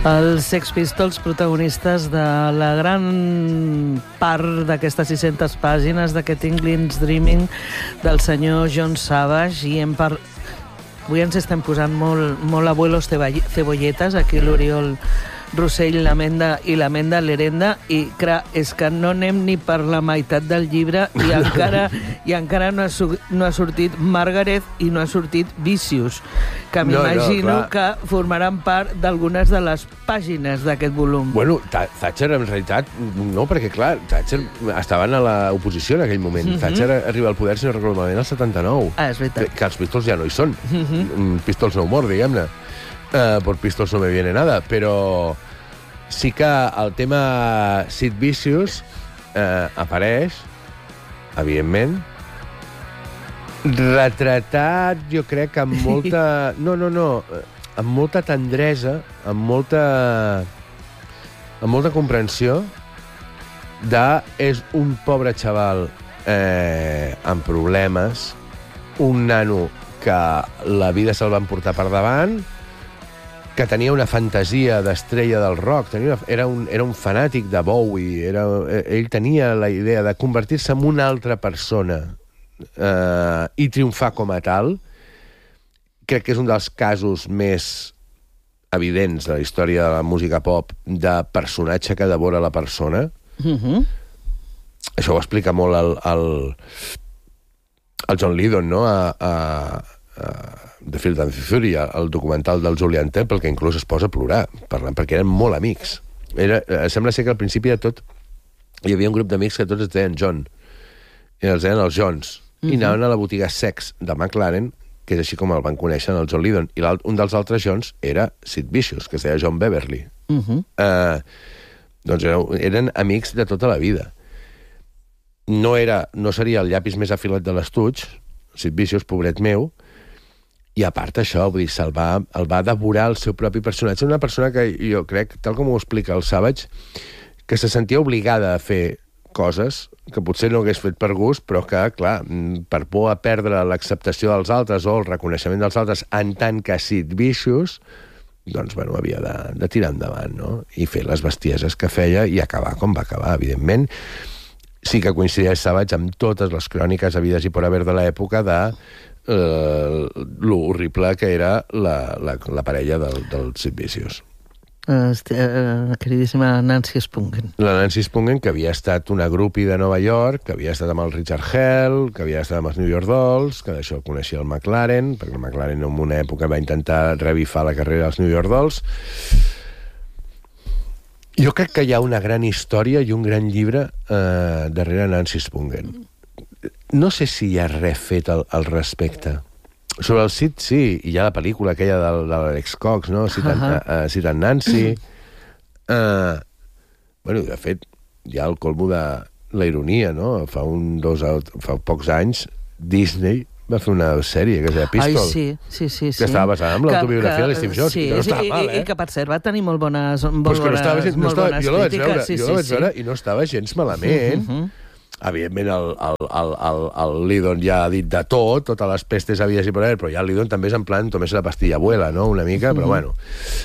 Els Sex Pistols, protagonistes de la gran part d'aquestes 600 pàgines d'aquest England's Dreaming del senyor John Savage, i avui ens estem posant molt abuelos cebolletes, aquí l'Oriol Rossell, l'Amenda Lerenda, i és que no anem ni per la meitat del llibre i encara no ha sortit Margaret i no ha sortit Vicious, que m'imagino que formaran part d'algunes de les pàgines d'aquest volum. Bueno, Thatcher en realitat no, perquè clar, Thatcher estaven a l'oposició en aquell moment. Thatcher arriba al poder, si no recordo malament, al 79. És veritat. Que els Pistols ja no hi són. Pistols no humor, diguem-ne. Por Pistols no me viene nada, però sí que el tema Sid Vicious apareix, evidentment, retratat, jo crec, amb molta... No, amb molta tendresa, amb molta comprensió és un pobre xaval amb problemes, un nano que la vida se'l van portar per davant, que tenia una fantasia d'estrella del rock, era un fanàtic de Bowie, ell tenia la idea de convertir-se en una altra persona i triomfar com a tal. Crec que és un dels casos més evidents de la història de la música pop de personatge que devora la persona. Això ho explica molt el John Lydon, no?, The Field and Fury, el documental del Julian Temple, que inclús es posa a plorar, perquè eren molt amics. Sembla ser que al principi de tot hi havia un grup d'amics que tots es deien John, i els deien els Johns, i anaven a la botiga Sex de McLaren, que és així com el van conèixer el John Lydon, i un dels altres Johns era Sid Vicious, que es deia John Beverly. Doncs eren amics de tota la vida. No seria el llapis més afilat de l'estuig, Sid Vicious, pobret meu, i a part això, vull dir, el va devorar el seu propi personatge. Una persona que jo crec, tal com ho explica el Savage, que se sentia obligada a fer coses que potser no hagués fet per gust, però que, clar, per por a perdre l'acceptació dels altres o el reconeixement dels altres en tant que Sid Vicious, doncs, bueno, havia de tirar endavant, no?, i fer les bestieses que feia i acabar com va acabar, evidentment. Sí que coincideix Savage amb totes les cròniques havides i por haver de l'època de lo horrible que era la parella del Sid Vicious. Queridíssima Nancy Spungen. La Nancy Spungen, que havia estat una groupie de Nova York, que havia estat amb el Richard Hell, que havia estat amb els New York Dolls, que d'això coneixia el McLaren, perquè el McLaren en una època va intentar revifar la carrera dels New York Dolls. Jo crec que hi ha una gran història i un gran llibre darrere Nancy Spungen. No sé si hi ha res fet al respecte. Sobre el Sid, sí, hi ha la pel·lícula aquella de l'Alex Cox, no?, citant Nancy. Bueno, de fet, hi ha el colmo de la ironia, no? Fa pocs anys, Disney va fer una sèrie que es deia Pistol. Ai, sí. Que estava basada en l'autobiografia de Steve Jobs. Sí, que no estava mal, i que, per cert, va tenir molt bones crítiques. Jo la vaig veure i no estava gens malament. Evidentment, el Lydon ja ha dit de tot, totes les pestes havides i per haver, però ja el Lydon també és en plan tomés la pastilla abuela, no?, una mica, però bueno.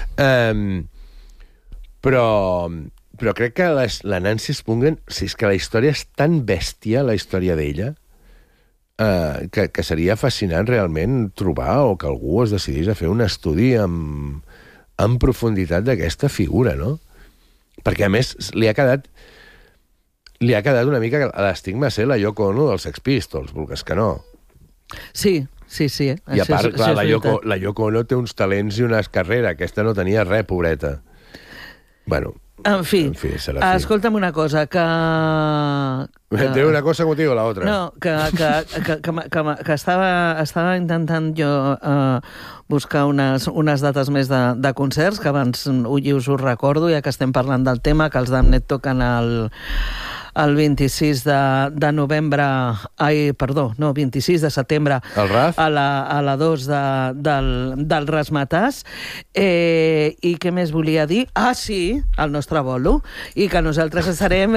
Però crec que la Nancy Spungen, si és que la història és tan bèstia, la història d'ella, que seria fascinant realment trobar o que algú es decidís a fer un estudi en profunditat d'aquesta figura, no? Perquè, a més, li ha quedat una mica l'estigma ser la Yoko Ono dels Sex Pistols, vulgues que no. Sí. I a part, clar, la Yoko Ono té uns talents i una carrera. Aquesta no tenia res, pobreta. Bueno, en fi, escolta'm una cosa, que... Té una cosa contigo, la otra. No, que estava intentant jo buscar unes dates més de concerts, que abans us ho recordo, ja que estem parlant del tema, que els Damned toquen el 26 de novembre, 26 de setembre, El RAF? a la 2 del Razzmatazz. I què més volia dir? Ah, sí, el nostre bolo. I que nosaltres estarem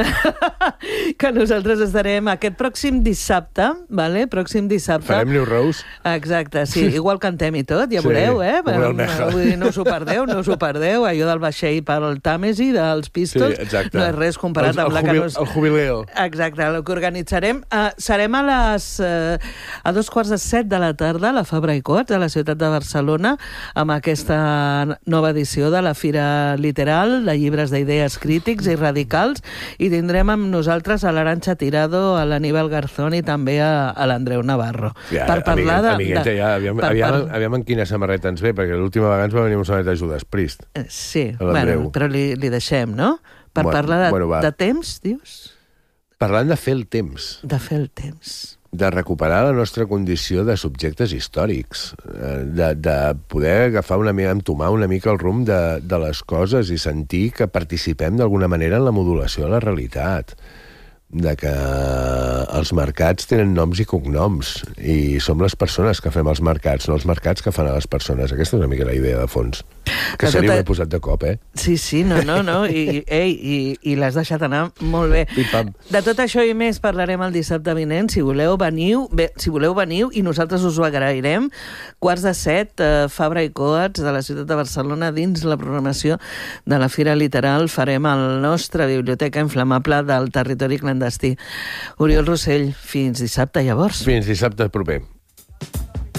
aquest pròxim dissabte, vale? Pròxim dissabte. Farem New Rose? Exacte, sí. Igual cantem i tot, ja Sí, veureu, eh? Vull dir, No us ho perdeu. Allò del vaixell per al Tàmesi, dels Pistols, Sí, exacte. no és res comparat amb la que nos... El jubileo. Exacte, el que organitzarem. Serem a 2:45 de la tarda a la Fabra i Coats, a la ciutat de Barcelona, amb aquesta nova edició de la Fira Literal, de llibres d'idees crítics i radicals, i tindrem amb nosaltres a l'Arantxa Tirado, a l'Aníbal Garzón i també a l'Andreu Navarro. Ja, per parlar amigueta, ja, aviam en quina samarreta ens ve, perquè l'última vegada ens va venir una samarreta de Judas Priest. Sí, bueno, però li deixem, no? Per parlar de temps, dius? Parlant de fer el temps. De fer el temps. De recuperar la nostra condició de subjectes històrics, de poder agafar entomar una mica el rumb de les coses i sentir que participem d'alguna manera en la modulació de la realitat, de que els mercats tenen noms i cognoms i som les persones que fem els mercats, no els mercats que fan a les persones. Aquesta és una mica la idea de fons. Que seria ho he posat de cop, eh? Sí, no, i l'has deixat anar molt bé. Pim-pam. De tot això i més parlarem el dissabte vinent. Si voleu, veniu i nosaltres us ho agrairem. 6:45, Fabra i Coats, de la ciutat de Barcelona, dins la programació de la Fira Literal. Farem el nostre biblioteca inflamable del territori clandestí. Oriol Rossell, fins dissabte, llavors. Fins dissabte proper.